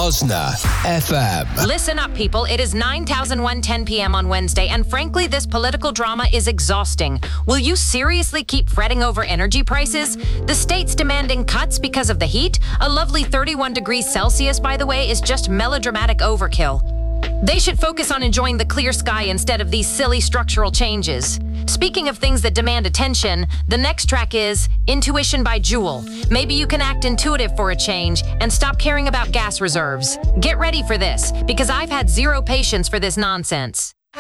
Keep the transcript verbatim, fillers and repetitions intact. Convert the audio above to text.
Osna F M. Listen up, people. It is nine thousand one ten p.m. on Wednesday, and frankly, this political drama is exhausting. Will you seriously keep fretting over energy prices? The state's demanding cuts because of the heat? A lovely thirty-one degrees Celsius, by the way, is just melodramatic overkill. They should focus on enjoying the clear sky instead of these silly structural changes. Speaking of things that demand attention, the next track is Intuition by Jewel. Maybe you can act intuitive for a change and stop caring about gas reserves. Get ready for this, because I've had zero patience for this nonsense.